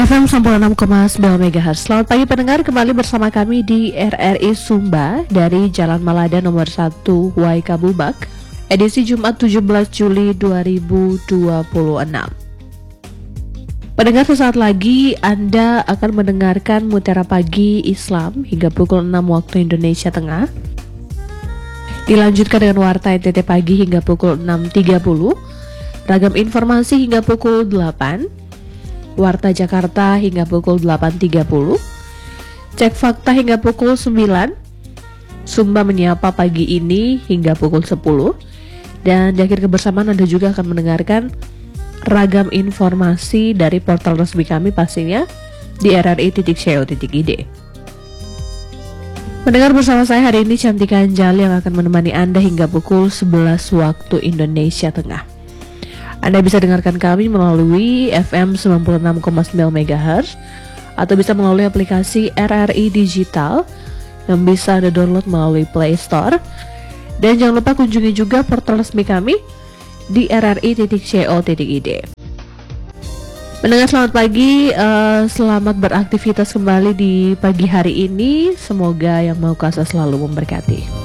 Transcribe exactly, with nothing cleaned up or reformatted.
F M sembilan puluh enam koma sembilan MHz. Selamat pagi pendengar, kembali bersama kami di R R I Sumba dari Jalan Malada nomor satu Waikabubak, edisi Jumat tujuh belas Juli dua ribu dua puluh enam. Pendengar, sesaat lagi Anda akan mendengarkan Mutiara Pagi Islam hingga pukul enam waktu Indonesia Tengah. Dilanjutkan dengan Warta N T T Pagi hingga pukul enam tiga puluh, Ragam Informasi hingga pukul delapan, Warta Jakarta hingga pukul delapan tiga puluh, Cek Fakta hingga pukul sembilan, Sumba Menyapa Pagi ini hingga pukul sepuluh, dan di akhir kebersamaan Anda juga akan mendengarkan Ragam Informasi dari portal resmi kami pastinya di r r i titik co titik i d. Mendengar bersama saya hari ini Cantika Anjali yang akan menemani Anda hingga pukul sebelas waktu Indonesia Tengah. Anda bisa dengarkan kami melalui F M sembilan puluh enam koma sembilan MHz atau bisa melalui aplikasi R R I Digital yang bisa Anda download melalui Play Store. Dan jangan lupa kunjungi juga portal resmi kami di r r i titik co titik i d. Mendengar selamat pagi, uh, selamat beraktivitas kembali di pagi hari ini. Semoga Yang Maha Kuasa selalu memberkati.